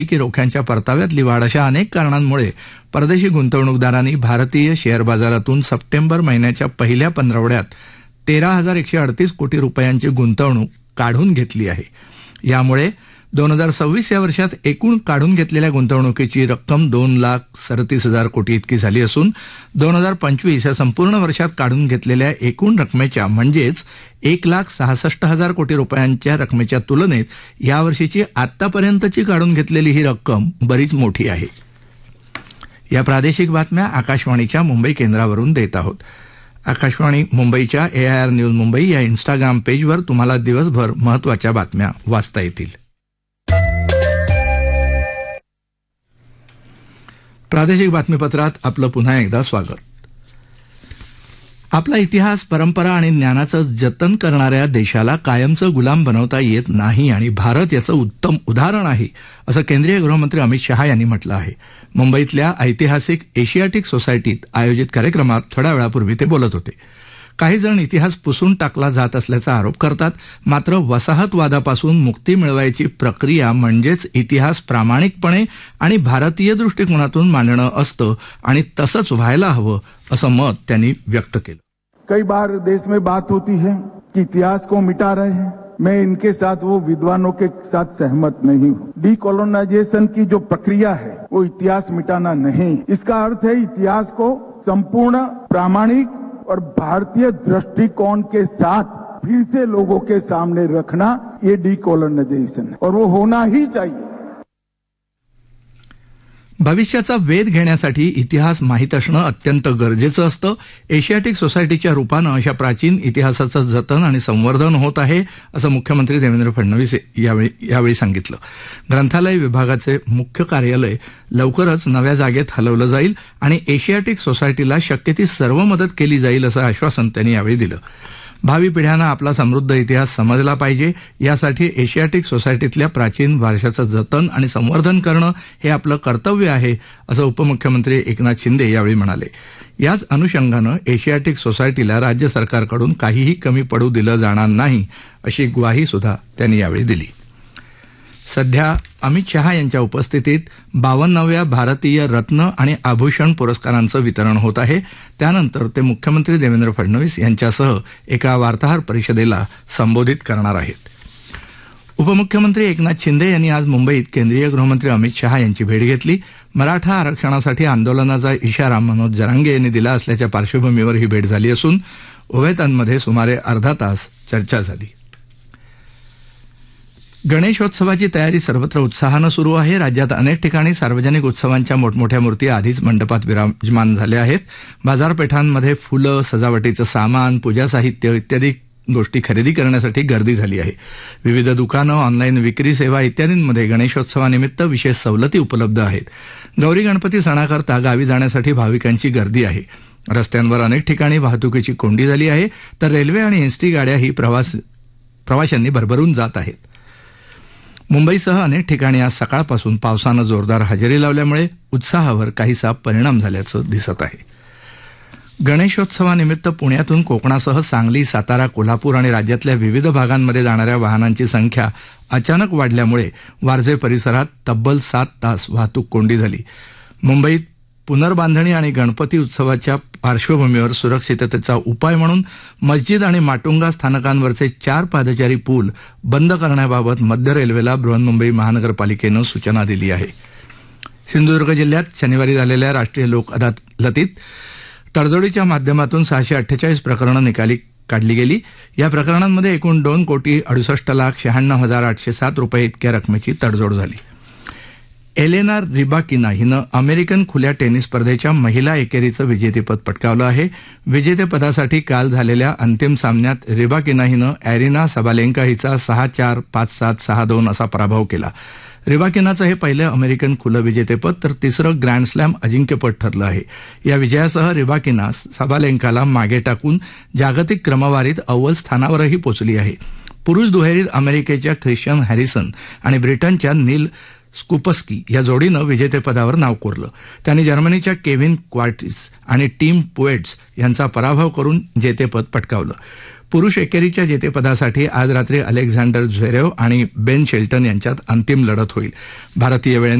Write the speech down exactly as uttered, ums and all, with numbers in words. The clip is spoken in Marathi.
की रोख्यांच्या परताव्यातली वाढ अशा अनेक कारणांमुळे परदेशी गुंतवणूकदारांनी भारतीय शेअर बाजारातून सप्टेंबर महिन्याच्या पहिल्या पंधरवड्यात तेरा हजार एकशे अडतीस कोटी रुपयांची गुंतवणूक काढून घेतली आहे. यामुळे दोन हजार सव्वीस या वर्षात एकूण काढून घेतलेल्या गुंतवणुकीची रक्कम दोन लाख सदतीस हजार कोटी इतकी झाली असून दोन हजार पंचवीस या संपूर्ण वर्षात काढून घेतलेल्या एकूण रकमेच्या म्हणजेच एक लाख सहासष्ट हजार कोटी रुपयांच्या रकमेच्या तुलनेत यावर्षीची आतापर्यंतची काढून घेतलेली ही रक्कम बरीच मोठी आहे. या प्रादेशिक बातम्या आकाशवाणीच्या मुंबई केंद्रावरून देत आहोत. आकाशवाणी मुंबईच्या ए आय आर न्यूज मुंबई या इन्स्टाग्राम पेजवर तुम्हाला दिवसभर महत्त्वाच्या बातम्या वाचता येतील. प्रादेशिक बातमीपत्रात आपलं पुन्हा एकदा स्वागत. आपला इतिहास, परंपरा आणि ज्ञानाचं जतन करणाऱ्या देशाला कायमचं गुलाम बनवता येत नाही आणि भारत याचं उत्तम उदाहरण आहे, असं केंद्रीय गृहमंत्री अमित शहा यांनी म्हटलं आहे. मुंबईतल्या ऐतिहासिक एशियाटिक सोसायटीत आयोजित कार्यक्रमात थोड्या वेळापूर्वी ते बोलत होते. काही जण इतिहास पुसून टाकला जात असल्याचा आरोप करतात, मात्र वसाहतवादापासून मुक्ती मिळवायची प्रक्रिया म्हणजेच इतिहास प्रामाणिकपणे आणि भारतीय दृष्टिकोनातून मांडणं असतं आणि तसंच व्हायला हवं, असं मत त्यांनी व्यक्त केलं. कई बार देश में बात होती है कि इतिहास को मिटा रहे हैं. मैं इनके साथ वो विद्वानों के साथ सहमत नहीं हूँ. डीकोलोनाइजेशन की जो प्रक्रिया है वो इतिहास मिटाना नहीं. इसका अर्थ है इतिहास को संपूर्ण प्रामाणिक और भारतीय दृष्टिकोण के साथ फिर से लोगों के सामने रखना, ये डीकोलोनाइजेशन है और वो होना ही चाहिए. भविष्याचा वेध घेण्यासाठी इतिहास माहीत असणं अत्यंत गरजेचं असतं. एशियाटिक सोसायटीच्या रूपानं अशा प्राचीन इतिहासाचं जतन आणि संवर्धन होत आहे, असं मुख्यमंत्री देवेंद्र फडणवीस यावेळी यावेळी सांगितलं. ग्रंथालय विभागाचे मुख्य कार्यालय लवकरच नव्या जागेत हलवलं जाईल आणि एशियाटिक सोसायटीला शक्य ती सर्व मदत केली जाईल, असं आश्वासन त्यांनी यावेळी दिलं. भावी पिढ्यांना आपला समृद्ध इतिहास समजला पाहिजे, यासाठी एशियाटिक सोसायटीतल्या प्राचीन वारशाचं जतन आणि संवर्धन करणं हे आपलं कर्तव्य आहे, असं उपमुख्यमंत्री एकनाथ शिंदे यावेळी म्हणाले. याच अनुषंगानं एशियाटिक सोसायटीला राज्य सरकारकडून काहीही कमी पडू दिलं जाणार नाही, अशी ग्वाही सुद्धा त्यांनी यावेळी दिली. सध्या अमित शहा यांच्या उपस्थितीत बावन्नाव्या भारतीय रत्न आणि आभूषण पुरस्कारांचं वितरण होत आहे. त्यानंतर ते मुख्यमंत्री देवेंद्र फडणवीस यांच्यासह एका वार्ताहर परिषदेला संबोधित करणार आहेत. उपमुख्यमंत्री एकनाथ शिंदे यांनी आज मुंबईत केंद्रीय गृहमंत्री अमित शहा यांची भेट घेतली. मराठा आरक्षणासाठी आंदोलनाचा इशारा मनोज जरांगे यांनी दिला असल्याच्या पार्श्वभूमीवर ही भेट झाली असून उभयतांमध्ये सुमारे अर्धा तास चर्चा झाली. गणेशोत्सवाची तयारी सर्वत्र उत्साहानं सुरू आहे. राज्यात अनेक ठिकाणी सार्वजनिक उत्सवांच्या मोठमोठ्या मूर्ती आधीच मंडपात विराजमान झाल्या आहेत. बाजारपेठांमध्ये फुलं, सजावटीचं सामान, पूजा साहित्य इत्यादी गोष्टी खरेदी करण्यासाठी गर्दी झाली आहे. विविध दुकानं, ऑनलाईन विक्री सेवा इत्यादींमध्ये गणेशोत्सवानिमित्त विशेष सवलती उपलब्ध आहेत. गौरी गणपती सणाकरता गावी जाण्यासाठी भाविकांची गर्दी आहे. रस्त्यांवर अनेक ठिकाणी वाहतुकीची कोंडी झाली आहे, तर रेल्वे आणि एसटी गाड्याही प्रवास प्रवाशांनी भरभरून जात आहेत. मुंबईसह अनेक ठिकाणी आज सकाळपासून पावसानं जोरदार हजेरी लावल्यामुळे उत्साहावर काहीसा परिणाम झाल्याचं दिसत आहे. गणेशोत्सवानिमित्त पुण्यातून कोकणासह सांगली, सातारा, कोल्हापूर आणि राज्यातल्या विविध भागांमध्ये जाणाऱ्या वाहनांची संख्या अचानक वाढल्यामुळे वारजे परिसरात तब्बल सात तास वाहतूक कोंडी झाली. मुंबईत पुनर्बांधणी आणि गणपती उत्सवाच्या पार्श्वभूमीवर सुरक्षिततेचा उपाय म्हणून मस्जिद आणि माटुंगा स्थानकांवरचे चार पादचारी पूल बंद करण्याबाबत मध्य रेल्वेला बृहन्मुंबई महानगरपालिकेनं सूचना दिली आहे. सिंधुदुर्ग जिल्ह्यात शनिवारी झालेल्या राष्ट्रीय लोक अदालतीत तडजोडीच्या माध्यमातून सहाशे अठ्ठेचाळीस प्रकरणं निकाली काढली गेली. या प्रकरणांमध्ये एकूण दोन कोटी अडुसष्ट लाख शहाण्णव हजार आठशे सात रुपये इतक्या रकमेची तडजोड झाली. एलेना रिबाकिना हिनं अमेरिकन खुल्या टेनिस स्पर्धेच्या महिला एकेरीचं विजेतेपद पटकावलं आहे. विजेतेपदासाठी काल झालेल्या अंतिम सामन्यात रिबाकिना हिनं ॲरिना सबालेंका हिचा सहा चार, पाच सात, सहा दोन असा पराभव केला. रिबाकिनाचं हे पहिलं अमेरिकन खुलं विजेतेपद तर तिसरं ग्रँडस्लॅम अजिंक्यपद ठरलं आहे. या विजयासह रिबाकिना सबालेंकाला मागे टाकून जागतिक क्रमवारीत अव्वल स्थानावरही पोचली आहे. पुरुष दुहेरीत अमेरिकेच्या ख्रिश्चियन हॅरिसन आणि ब्रिटनच्या नील स्कुपस्की या जोडीनं विजेतेपदावर नाव कोरलं. त्यांनी जर्मनीच्या केव्हिन क्वार्टिस आणि टीम पोएट्स यांचा पराभव करून जेतेपद पटकावलं. पुरुष एकेरीच्या जेतेपदासाठी आज रात्री अलेक्झांडर झ्वेरेव आणि बेन शेल्टन यांच्यात अंतिम लढत होईल. भारतीय वेळेनुसार